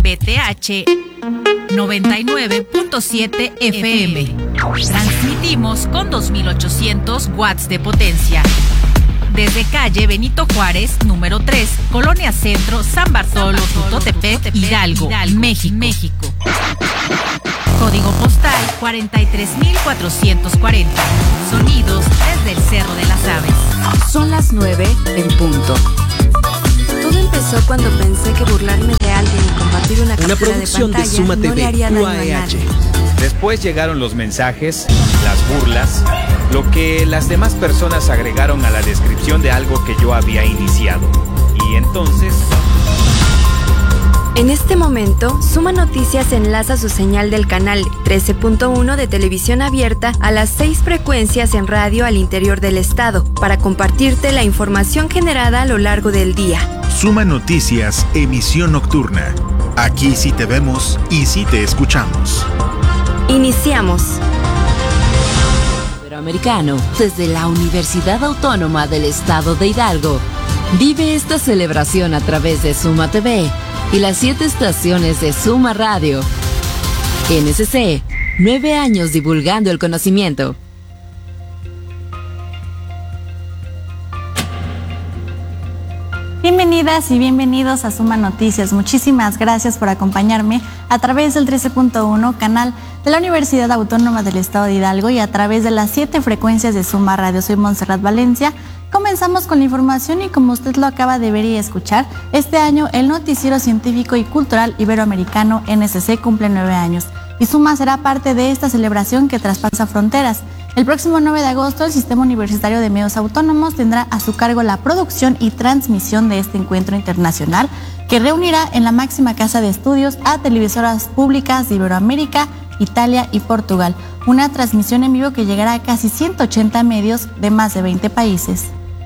BTH 99.7 FM. Transmitimos con 2800 watts de potencia. Desde calle Benito Juárez, número 3, Colonia Centro, San Bartolo, Tutotepec, Hidalgo, México. Código postal 43440. Sonidos desde el Cerro de las Aves. Son las 9 en punto. Todo empezó cuando pensé que burlarme de alguien y compartir una captura producción de pantalla de Suma no TV, le haría daño a UAEH. nadie. Después llegaron los mensajes, las burlas, lo que las demás personas agregaron a la descripción de algo que yo había iniciado. Y entonces... En este momento, Suma Noticias enlaza su señal del canal 13.1 de televisión abierta a las 6 frecuencias en radio al interior del estado para compartirte la información generada a lo largo del día. Suma Noticias, emisión nocturna. Aquí sí te vemos y sí te escuchamos. Iniciamos. Americano, desde la Universidad Autónoma del Estado de Hidalgo. Vive esta celebración a través de Suma TV y las 7 estaciones de Suma Radio. NSC, 9 años divulgando el conocimiento. Bienvenidas y bienvenidos a Suma Noticias. Muchísimas gracias por acompañarme a través del 13.1 canal de la Universidad Autónoma del Estado de Hidalgo y a través de las 7 frecuencias de Suma Radio. Soy Montserrat Valencia. Comenzamos con la información y como usted lo acaba de ver y escuchar, este año el Noticiero Científico y Cultural Iberoamericano NSC cumple 9 años y Suma será parte de esta celebración que traspasa fronteras. El próximo 9 de agosto, el Sistema Universitario de Medios Autónomos tendrá a su cargo la producción y transmisión de este encuentro internacional que reunirá en la máxima casa de estudios a televisoras públicas de Iberoamérica, Italia y Portugal. Una transmisión en vivo que llegará a casi 180 medios de más de 20 países.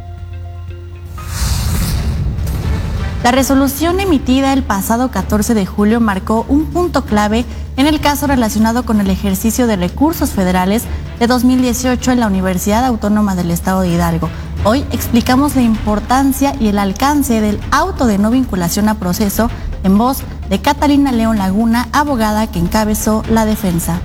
La resolución emitida el pasado 14 de julio marcó un punto clave en el caso relacionado con el ejercicio de recursos federales de 2018 en la Universidad Autónoma del Estado de Hidalgo. Hoy explicamos la importancia y el alcance del auto de no vinculación a proceso en voz de Catalina León Laguna, abogada que encabezó la defensa.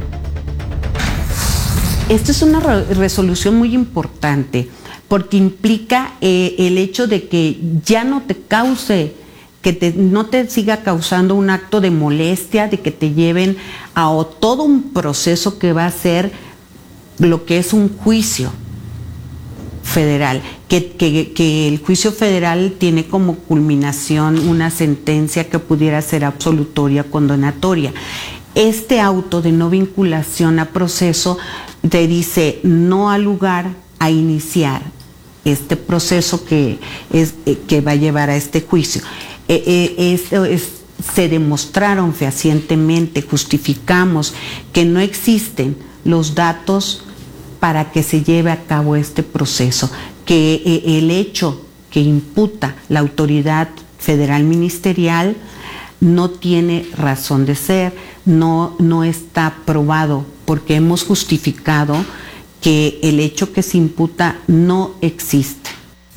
Esta es una resolución muy importante porque implica el hecho de que ya no te cause, no te siga causando un acto de molestia, de que te lleven a todo un proceso que va a ser lo que es un juicio federal, que el juicio federal tiene como culminación una sentencia que pudiera ser absolutoria, condenatoria. Este auto de no vinculación a proceso te dice no al lugar a iniciar este proceso que va a llevar a este juicio. Se demostraron fehacientemente, justificamos que no existen los datos para que se lleve a cabo este proceso, que el hecho que imputa la autoridad federal ministerial no tiene razón de ser, no está probado, porque hemos justificado que el hecho que se imputa no existe.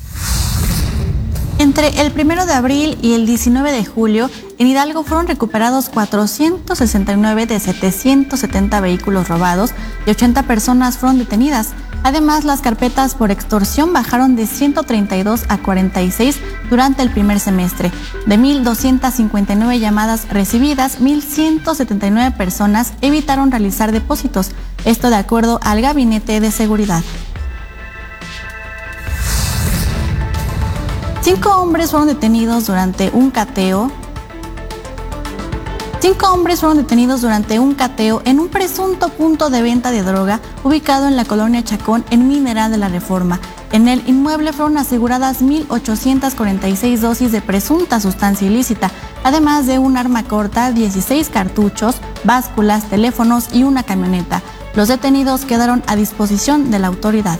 Entre el 1 de abril y el 19 de julio, en Hidalgo fueron recuperados 469 de 770 vehículos robados y 80 personas fueron detenidas. Además, las carpetas por extorsión bajaron de 132 a 46 durante el primer semestre. De 1.259 llamadas recibidas, 1.179 personas evitaron realizar depósitos. Esto de acuerdo al Gabinete de Seguridad. 5 hombres fueron detenidos durante un cateo. 5 hombres fueron detenidos durante un cateo en un presunto punto de venta de droga ubicado en la colonia Chacón, en Mineral de la Reforma. En el inmueble fueron aseguradas 1.846 dosis de presunta sustancia ilícita, además de un arma corta, 16 cartuchos, básculas, teléfonos y una camioneta. Los detenidos quedaron a disposición de la autoridad.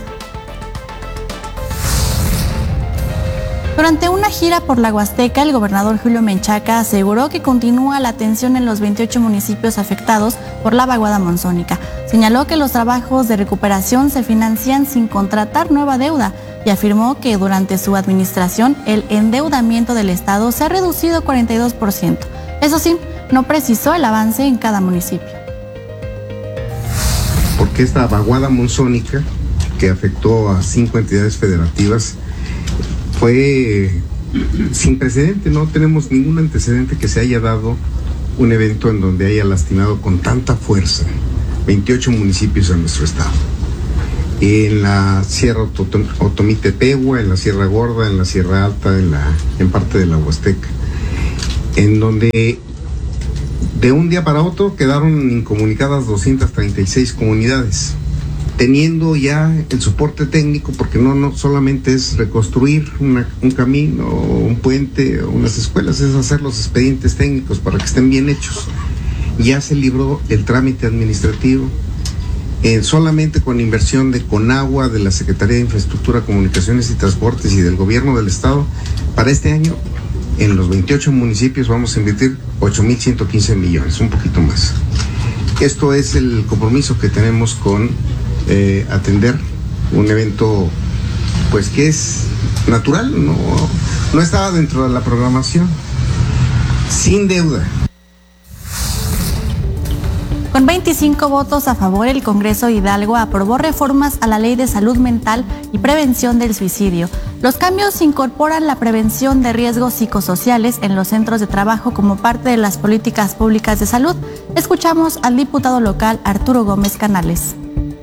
Durante una gira por la Huasteca, el gobernador Julio Menchaca aseguró que continúa la atención en los 28 municipios afectados por la vaguada monzónica. Señaló que los trabajos de recuperación se financian sin contratar nueva deuda y afirmó que durante su administración el endeudamiento del Estado se ha reducido 42%. Eso sí, no precisó el avance en cada municipio. Porque esta vaguada monzónica que afectó a 5 entidades federativas fue sin precedente. No tenemos ningún antecedente que se haya dado un evento en donde haya lastimado con tanta fuerza 28 municipios en nuestro estado. En la Sierra Otomí-Tepehua, en la Sierra Gorda, en la Sierra Alta, en parte de la Huasteca, en donde de un día para otro quedaron incomunicadas 236 comunidades, teniendo ya el soporte técnico, porque no solamente es reconstruir un camino, un puente o unas escuelas, es hacer los expedientes técnicos para que estén bien hechos. Ya se libró el trámite administrativo, solamente con inversión de Conagua, de la Secretaría de Infraestructura, Comunicaciones y Transportes y del Gobierno del Estado. Para este año, en los 28 municipios vamos a invertir 8.115 millones, un poquito más. Esto es el compromiso que tenemos con atender un evento pues que es natural, no estaba dentro de la programación, sin deuda. Con 25 votos a favor, el Congreso de Hidalgo aprobó reformas a la Ley de Salud Mental y Prevención del Suicidio. Los cambios incorporan la prevención de riesgos psicosociales en los centros de trabajo como parte de las políticas públicas de salud. Escuchamos al diputado local Arturo Gómez Canales.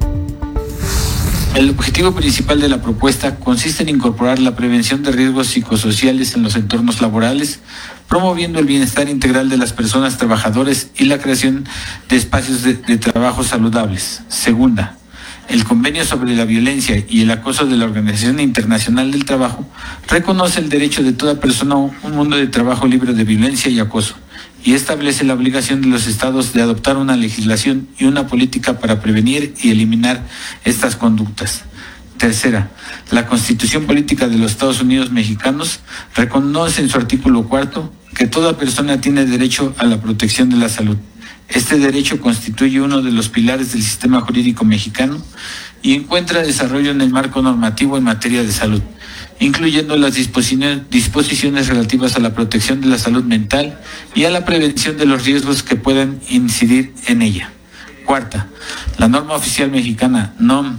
El objetivo principal de la propuesta consiste en incorporar la prevención de riesgos psicosociales en los entornos laborales, promoviendo el bienestar integral de las personas trabajadoras y la creación de espacios de trabajo saludables. Segunda, el Convenio sobre la Violencia y el Acoso de la Organización Internacional del Trabajo reconoce el derecho de toda persona a un mundo de trabajo libre de violencia y acoso, y establece la obligación de los estados de adoptar una legislación y una política para prevenir y eliminar estas conductas. Tercera, la Constitución Política de los Estados Unidos Mexicanos reconoce en su artículo 4 que toda persona tiene derecho a la protección de la salud. Este derecho constituye uno de los pilares del sistema jurídico mexicano y encuentra desarrollo en el marco normativo en materia de salud, incluyendo las disposiciones relativas a la protección de la salud mental y a la prevención de los riesgos que puedan incidir en ella. Cuarta, la norma oficial mexicana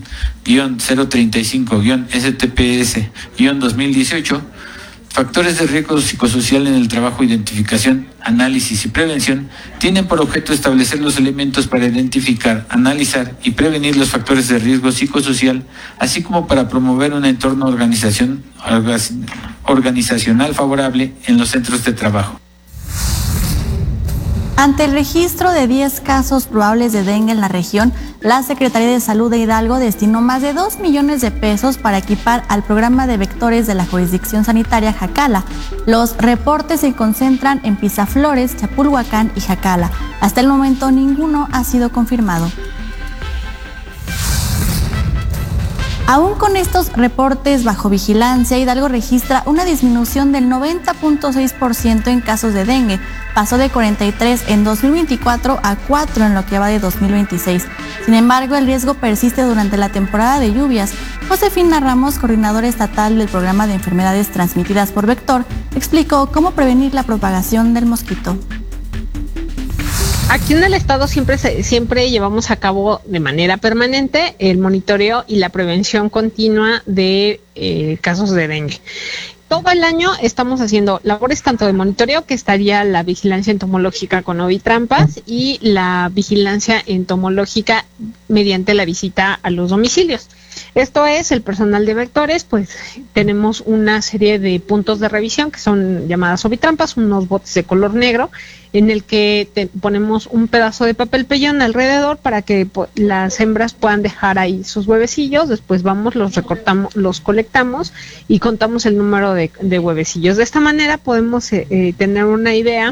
NOM-035-STPS-2018, factores de riesgo psicosocial en el trabajo, identificación, análisis y prevención, tienen por objeto establecer los elementos para identificar, analizar y prevenir los factores de riesgo psicosocial, así como para promover un entorno organizacional favorable en los centros de trabajo. Ante el registro de 10 casos probables de dengue en la región, la Secretaría de Salud de Hidalgo destinó más de 2 millones de pesos para equipar al programa de vectores de la jurisdicción sanitaria Jacala. Los reportes se concentran en Pisaflores, Chapulhuacán y Jacala. Hasta el momento ninguno ha sido confirmado. Aún con estos reportes bajo vigilancia, Hidalgo registra una disminución del 90.6% en casos de dengue. Pasó de 43 en 2024 a 4 en lo que va de 2026. Sin embargo, el riesgo persiste durante la temporada de lluvias. Josefina Ramos, coordinadora estatal del programa de enfermedades transmitidas por vector, explicó cómo prevenir la propagación del mosquito. Aquí en el estado siempre llevamos a cabo de manera permanente el monitoreo y la prevención continua de casos de dengue. Todo el año estamos haciendo labores tanto de monitoreo, que estaría la vigilancia entomológica con ovitrampas, y la vigilancia entomológica mediante la visita a los domicilios. Esto es, el personal de vectores, pues tenemos una serie de puntos de revisión que son llamadas ovitrampas, unos botes de color negro, en el que ponemos un pedazo de papel pellón alrededor para que las hembras puedan dejar ahí sus huevecillos. Después vamos, los recortamos, los colectamos y contamos el número de huevecillos. De esta manera podemos tener una idea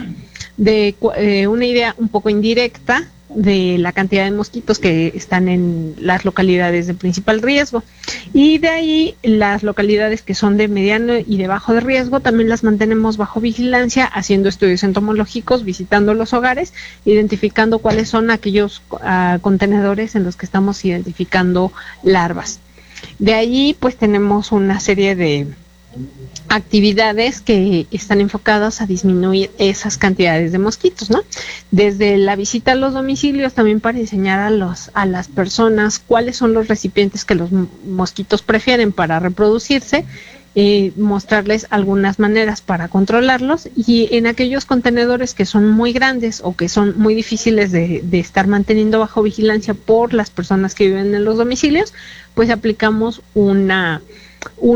un poco indirecta de la cantidad de mosquitos que están en las localidades de principal riesgo, y de ahí las localidades que son de mediano y de bajo de riesgo también las mantenemos bajo vigilancia, haciendo estudios entomológicos, visitando los hogares, identificando cuáles son aquellos contenedores en los que estamos identificando larvas. De allí pues tenemos una serie de actividades que están enfocadas a disminuir esas cantidades de mosquitos, ¿no? Desde la visita a los domicilios, también para enseñar a las personas cuáles son los recipientes que los mosquitos prefieren para reproducirse, mostrarles algunas maneras para controlarlos, y en aquellos contenedores que son muy grandes o que son muy difíciles de estar manteniendo bajo vigilancia por las personas que viven en los domicilios, pues aplicamos un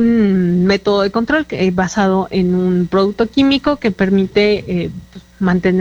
método de control que es basado en un producto químico que permite mantener